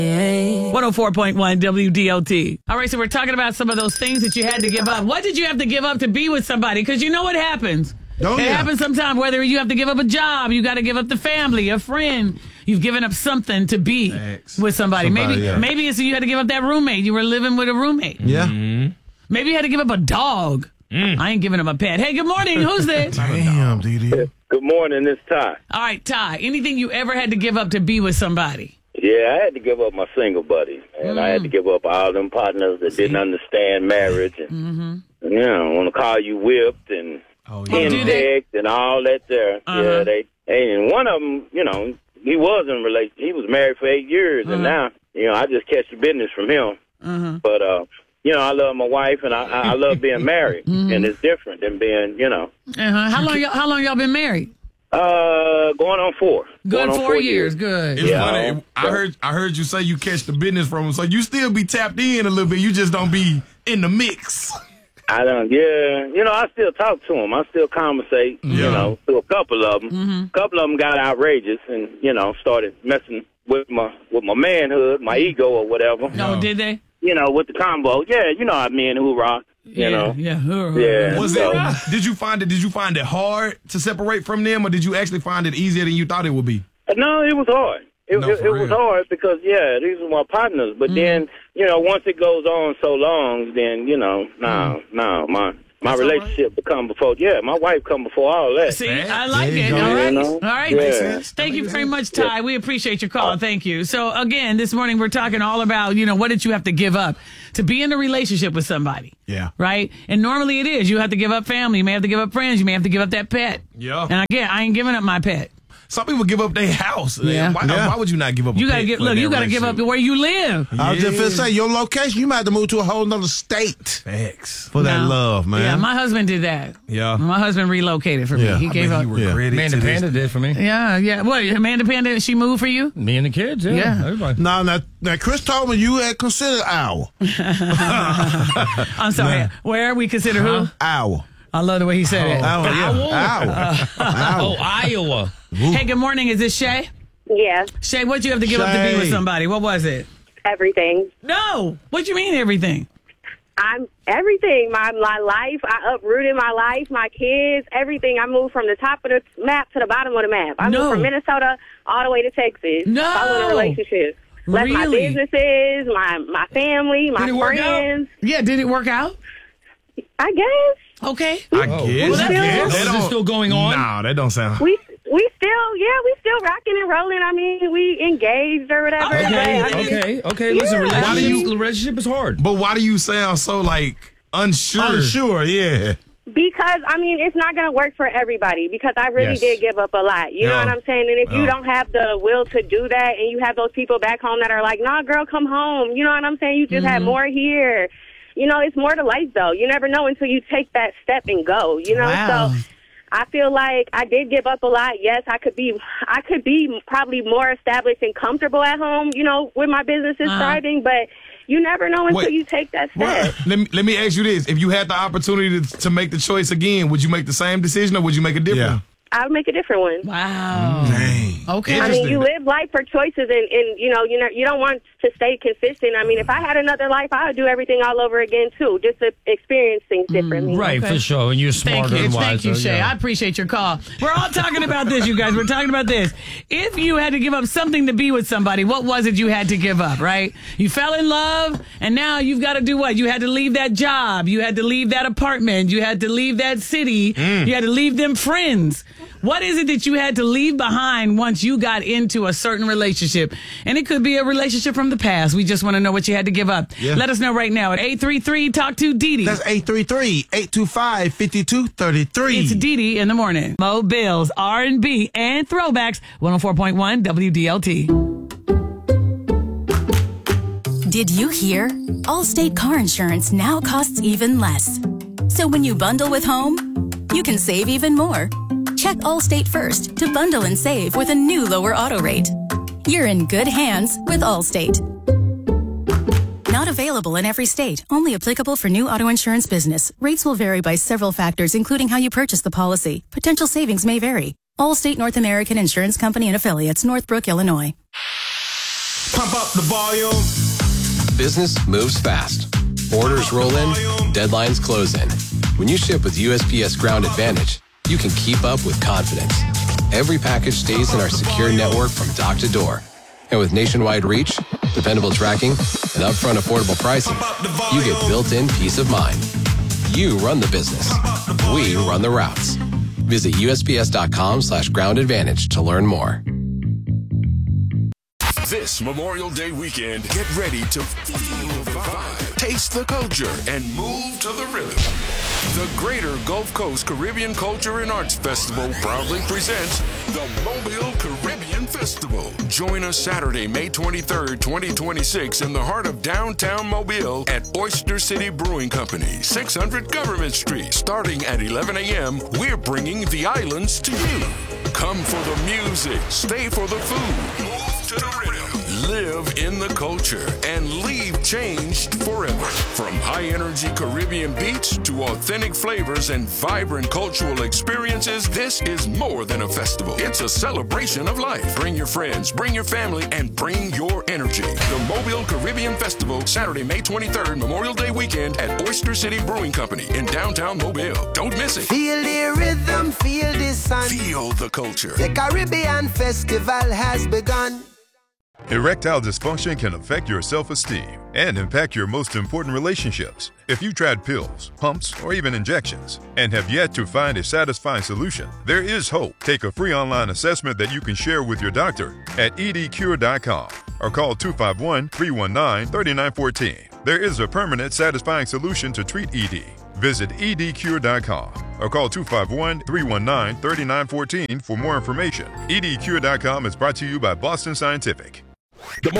104.1 WDLT. All right, so we're talking about some of those things that you had to give up. What did you have to give up to be with somebody? Because you know what happens. It happens sometimes, whether you have to give up a job, you got to give up the family, a friend. You've given up something to be with somebody. Maybe it's you had to give up that roommate. You were living with a roommate. Yeah. Mm-hmm. Maybe you had to give up a dog. I ain't giving up a pet. Hey, good morning. Who's this? Damn, Didi. Good morning, it's Ty. All right, Ty. Anything you ever had to give up to be with somebody? Yeah, I had to give up my single buddy, and I had to give up all them partners that didn't understand marriage, and want to call you whipped and henpecked and all that there. Yeah, and one of them, he was in a relationship. He was married for 8 years, and now, I just catch the business from him. But I love my wife, and I love being married, and it's different than being, How long y'all been married? Going on 4. Good, 4 years. Good. It's funny. I heard you say you catch the business from him, so you still be tapped in a little bit. You just don't be in the mix. I don't. Yeah, I still talk to him. I still conversate. To a couple of them. A couple of them got outrageous and started messing with my manhood, my ego, or whatever. No, did they? With the combo. Yeah, how men who rock. Yeah. Was it? Did you find it hard to separate from them, or did you actually find it easier than you thought it would be? No, it was hard. It was hard because these were my partners. But then once it goes on so long, then my relationship become before. Yeah, my wife come before all that. See, I like it. All right. Yeah. Thank you very much, Ty. Yeah. We appreciate your call. Thank you. So again, this morning we're talking all about what did you have to give up to be in a relationship with somebody? Yeah. Right? And normally it is. You have to give up family. You may have to give up friends. You may have to give up that pet. Yeah. And again, I ain't giving up my pet. Some people give up their house. Yeah. Why would you not give up? You gotta you gotta give up where you live. I was just gonna say your location. You might have to move to a whole nother state. Facts. For that love, man. Yeah, my husband did that. Yeah, my husband relocated for me. He gave up. Amanda Panda did for me. Yeah. What? Amanda Panda? She moved for you? Me and the kids. Yeah. Everybody. No, now Chris told me you had considered Iowa. I'm sorry. Where we consider who? Iowa. I love the way he said it. Iowa. Oh, Iowa. Hey, good morning. Is this Shay? Yeah. Shay, what'd you have to give up to be with somebody? What was it? Everything. No. What you mean everything? I'm everything. My life. I uprooted my life, my kids, everything. I moved from the top of the map to the bottom of the map. I moved from Minnesota all the way to Texas. No. Following a relationship. Left my businesses, my family, my friends. Yeah, did it work out? I guess. Okay. I guess. Is it still going on? No, that don't sound. We still rocking and rolling. I mean, we engaged or whatever. Okay. Listen, relationship is hard. But why do you sound so unsure? Unsure, yeah. Because, it's not going to work for everybody because I really did give up a lot. You know what I'm saying? And if you don't have the will to do that and you have those people back home that are like, nah, girl, come home. You know what I'm saying? You just have more here. It's more to life, though. You never know until you take that step and go, Wow. So I feel like I did give up a lot. Yes, I could be probably more established and comfortable at home, with my businesses thriving, but you never know until you take that step. Let me ask you this. If you had the opportunity to make the choice again, would you make the same decision or would you make a different one? I would make a different one. Wow. Dang. Okay. You live life for choices, and you don't want to stay consistent. If I had another life, I would do everything all over again too, just to experience things differently. Right, for sure. And you're smarter and wiser. Thank you, Shay. Yeah. I appreciate your call. We're all talking about this, you guys. We're talking about this. If you had to give up something to be with somebody, what was it you had to give up, right? You fell in love, and now you've got to do what? You had to leave that job. You had to leave that apartment. You had to leave that city. You had to leave them friends. What is it that you had to leave behind once you got into a certain relationship? And it could be a relationship from the past. We just want to know what you had to give up. Yeah. Let us know right now at 833-TALK-TO-DIDI. That's 833-825-5233. It's Didi in the morning. Mo Bills, R&B, and throwbacks. 104.1 WDLT. Did you hear? Allstate car insurance now costs even less. So when you bundle with home, you can save even more. Check Allstate first to bundle and save with a new lower auto rate. You're in good hands with Allstate. Not available in every state. Only applicable for new auto insurance business. Rates will vary by several factors, including how you purchase the policy. Potential savings may vary. Allstate North American Insurance Company and Affiliates, Northbrook, Illinois. Pump up the volume. Business moves fast. Orders roll in, deadlines close in. When you ship with USPS Ground Advantage, you can keep up with confidence. Every package stays in our secure network from dock to door. And with nationwide reach, dependable tracking, and upfront affordable pricing, you get built-in peace of mind. You run the business. We run the routes. Visit USPS.com/Ground Advantage to learn more. This Memorial Day weekend, get ready to feel the vibe, taste the culture, and move to the rhythm. The Greater Gulf Coast Caribbean Culture and Arts Festival proudly presents the Mobile Caribbean Festival. Join us Saturday, May 23rd, 2026 in the heart of downtown Mobile at Oyster City Brewing Company, 600 Government Street. Starting at 11 a.m., we're bringing the islands to you. Come for the music, stay for the food, move to the rhythm. Live in the culture and leave changed forever. From high-energy Caribbean beats to authentic flavors and vibrant cultural experiences, this is more than a festival. It's a celebration of life. Bring your friends, bring your family, and bring your energy. The Mobile Caribbean Festival, Saturday, May 23rd, Memorial Day weekend at Oyster City Brewing Company in downtown Mobile. Don't miss it. Feel the rhythm, feel the sun. Feel the culture. The Caribbean Festival has begun. Erectile dysfunction can affect your self-esteem and impact your most important relationships. If you've tried pills, pumps, or even injections and have yet to find a satisfying solution, there is hope. Take a free online assessment that you can share with your doctor at edcure.com or call 251-319-3914. There is a permanent satisfying solution to treat ED. Visit edcure.com or call 251-319-3914 for more information. edcure.com is brought to you by Boston Scientific.